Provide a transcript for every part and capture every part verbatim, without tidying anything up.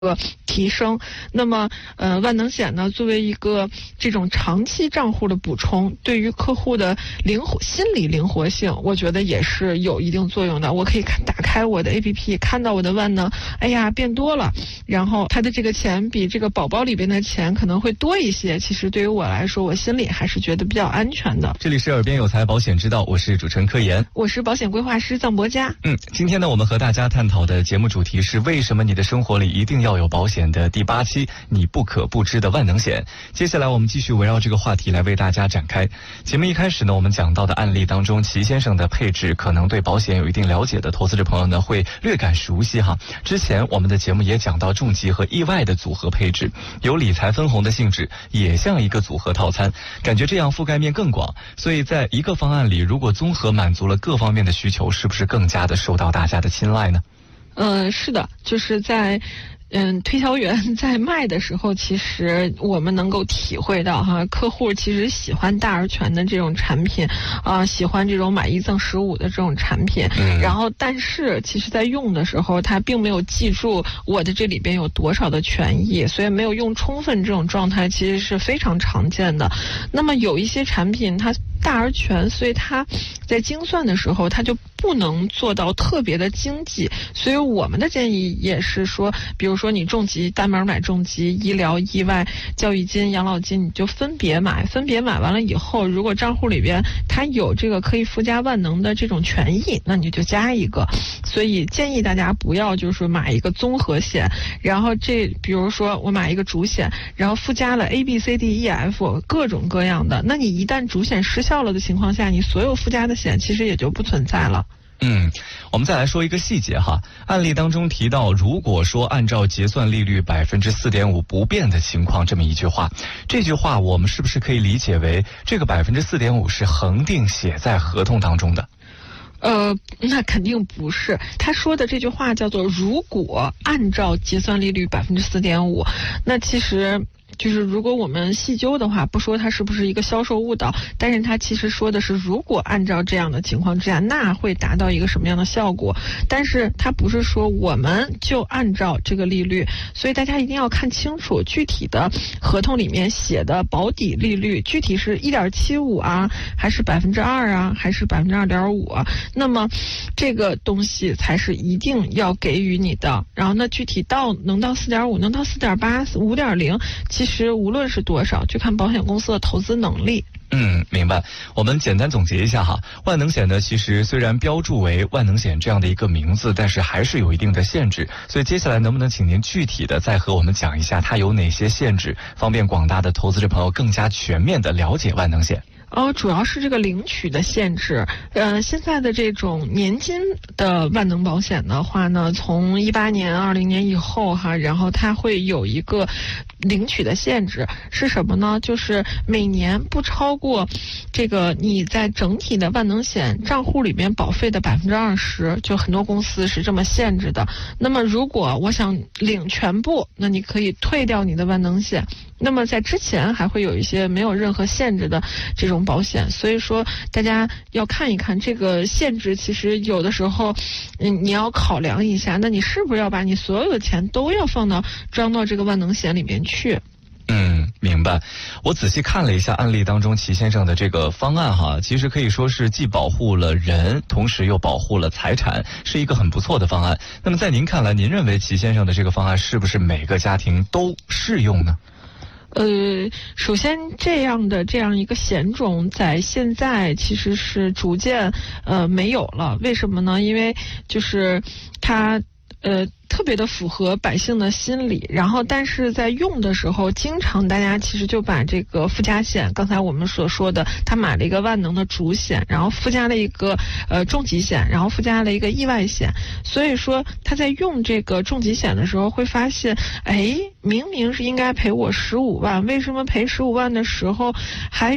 个提升。那么呃万能险呢作为一个这种长期账户的补充，对于客户的灵活心理灵活性我觉得也是有一定作用的。我可以看打开我的 A P P 看到我的万能哎呀变多了，然后它的这个钱比这个宝宝里边的钱可能会多一些，其实对于我来说我心里还是觉得比较安全的。 这里是耳边有财保险之道，我是主持人柯岩， 我是保险规划师臧博佳。 嗯，今天呢我们和大家探讨的节目主题是为什么你的生活里一定要有保险的第八期你不可不知的万能险。接下来我们继续围绕这个话题来为大家展开。节目一开始呢，我们讲到的案例当中，齐先生的配置可能对保险有一定了解的投资者朋友呢会略感熟悉哈。之前我们的节目也讲到重疾和意外的组合配置，有理财分红的性质，也像一个组合套餐，感觉这样覆盖面更广。所以在一个方案里，如果综合满足了各方面的需求，是不是更加的受到大家的青睐呢？ 呃，是的，就是在嗯，推销员在卖的时候，其实我们能够体会到哈，客户其实喜欢大而全的这种产品，啊、呃，喜欢这种买一赠十五的这种产品。嗯。然后，但是其实在用的时候，他并没有记住我的这里边有多少的权益，所以没有用充分，这种状态其实是非常常见的。那么有一些产品它大而全，所以它在精算的时候，它就不能做到特别的经济。所以我们的建议也是说，比如说你重疾单门买重疾、医疗、意外、教育金、养老金，你就分别买，分别买完了以后，如果账户里边它有这个可以附加万能的这种权益，那你就加一个。所以建议大家不要就是买一个综合险，然后这比如说我买一个主险，然后附加了 A B C D E F 各种各样的，那你一旦主险失效了的情况下，你所有附加的险其实也就不存在了。 嗯，我们再来说一个细节哈，案例当中提到，如果说按照结算利率百分之四点五不变的情况，这么一句话，这句话我们是不是可以理解为这个百分之四点五是恒定写在合同当中的？ 呃，那肯定不是。他说的这句话叫做如果按照结算利率百分之四点五，那其实就是如果我们细究的话，不说它是不是一个销售误导，但是它其实说的是如果按照这样的情况之下，那会达到一个什么样的效果。但是它不是说我们就按照这个利率，所以大家一定要看清楚具体的合同里面写的保底利率，具体是 一点七五 啊，还是百分之二啊，还是百分之二点五啊？那么这个东西才是一定要给予你的。然后呢，具体到能到 四点五， 能到 四点八、五点零，其实无论是多少，就看保险公司的投资能力。 嗯，明白。我们简单总结一下哈，万能险呢，其实虽然标注为万能险这样的一个名字，但是还是有一定的限制。所以接下来能不能请您具体的再和我们讲一下它有哪些限制，方便广大的投资者朋友更加全面的了解万能险？ 哦，主要是这个领取的限制。呃，现在的这种年金的万能保险的话呢，从一八年、二零年以后哈，然后它会有一个领取的限制是什么呢？就是每年不超过这个你在整体的万能险账户里面保费的百分之二十，就很多公司是这么限制的。那么如果我想领全部，那你可以退掉你的万能险。那么在之前还会有一些没有任何限制的这种保险，所以说大家要看一看这个限制，其实有的时候嗯，你要考量一下，那你是不是要把你所有的钱都要放到装到这个万能险里面去。 嗯，明白。我仔细看了一下案例当中齐先生的这个方案哈，其实可以说是既保护了人，同时又保护了财产，是一个很不错的方案。那么在您看来，您认为齐先生的这个方案是不是每个家庭都适用呢？ 呃，首先这样的这样一个险种在现在其实是逐渐呃没有了。为什么呢？因为就是它呃特别的符合百姓的心理，然后但是在用的时候，经常大家其实就把这个附加险，刚才我们所说的，他买了一个万能的主险，然后附加了一个呃重疾险，然后附加了一个意外险，所以说他在用这个重疾险的时候会发现，哎，明明是应该赔我十五万，为什么赔十五万的时候还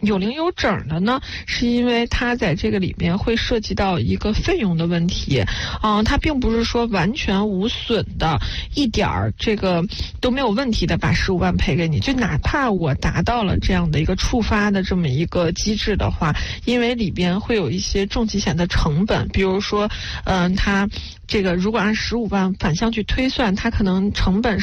有零有整的呢，是因为它在这个里面会涉及到一个费用的问题，嗯、呃，它并不是说完全无损的，一点儿这个都没有问题的把十五万赔给你，就哪怕我达到了这样的一个触发的这么一个机制的话，因为里边会有一些重疾险的成本，比如说，嗯、呃，它这个如果按十五万反向去推算，它可能成本